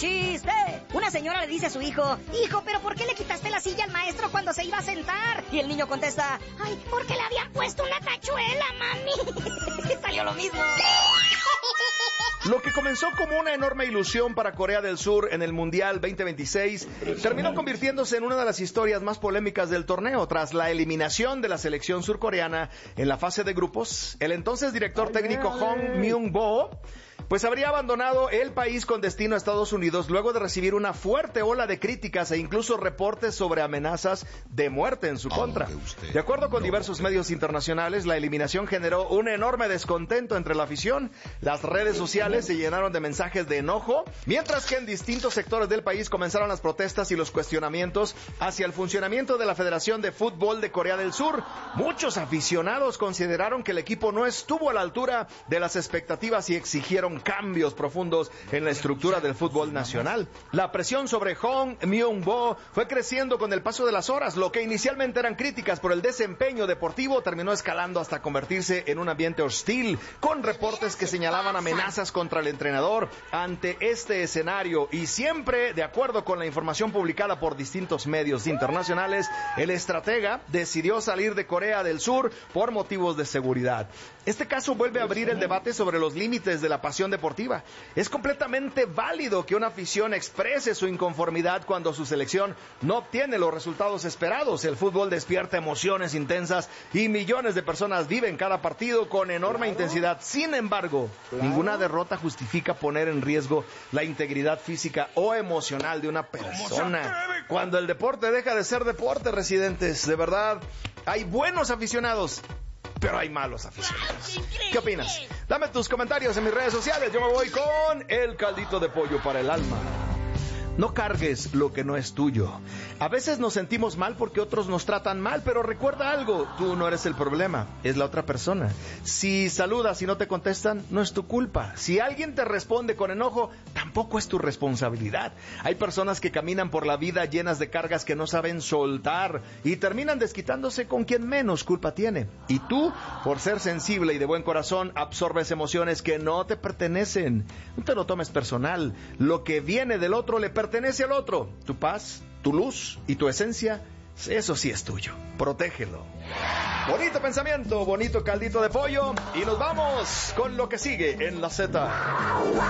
¡Chiste! Una señora le dice a su hijo, hijo, ¿pero por qué le quitaste la silla al maestro cuando se iba a sentar? Y el niño contesta, ay, porque le habían puesto una tachuela, mami. Salió lo mismo. Lo que comenzó como una enorme ilusión para Corea del Sur en el Mundial 2026 terminó convirtiéndose en una de las historias más polémicas del torneo. Tras la eliminación de la selección surcoreana en la fase de grupos, el entonces director técnico Hong Myung-bo pues habría abandonado el país con destino a Estados Unidos luego de recibir una fuerte ola de críticas e incluso reportes sobre amenazas de muerte en su contra. De acuerdo con diversos medios internacionales, la eliminación generó un enorme descontento entre la afición. Las redes sociales se llenaron de mensajes de enojo, mientras que en distintos sectores del país comenzaron las protestas y los cuestionamientos hacia el funcionamiento de la Federación de Fútbol de Corea del Sur. Muchos aficionados consideraron que el equipo no estuvo a la altura de las expectativas y exigieron cambios profundos en la estructura del fútbol nacional. La presión sobre Hong Myung-bo fue creciendo con el paso de las horas. Lo que inicialmente eran críticas por el desempeño deportivo terminó escalando hasta convertirse en un ambiente hostil, con reportes que señalaban amenazas contra el entrenador. Ante este escenario, y siempre de acuerdo con la información publicada por distintos medios internacionales, el estratega decidió salir de Corea del Sur por motivos de seguridad. Este caso vuelve a abrir el debate sobre los límites de la pasión deportiva. Es completamente válido que una afición exprese su inconformidad cuando su selección no obtiene los resultados esperados. El fútbol despierta emociones intensas y millones de personas viven cada partido con enorme intensidad. Sin embargo, ninguna derrota justifica poner en riesgo la integridad física o emocional de una persona. Cuando el deporte deja de ser deporte, residentes, de verdad, hay buenos aficionados, pero hay malos aficionados. ¿Qué opinas? Dame tus comentarios en mis redes sociales. Yo me voy con el caldito de pollo para el alma. No cargues lo que no es tuyo. A veces nos sentimos mal porque otros nos tratan mal, pero recuerda algo, tú no eres el problema, es la otra persona. Si saludas y no te contestan, no es tu culpa. Si alguien te responde con enojo, tampoco es tu responsabilidad. Hay personas que caminan por la vida llenas de cargas que no saben soltar y terminan desquitándose con quien menos culpa tiene. Y tú, por ser sensible y de buen corazón, absorbes emociones que no te pertenecen. No te lo tomes personal. Lo que viene del otro le pertenece al otro. Tu paz, tu luz y tu esencia, eso sí es tuyo. Protégelo. Bonito pensamiento, bonito caldito de pollo. Y nos vamos con lo que sigue en la Z.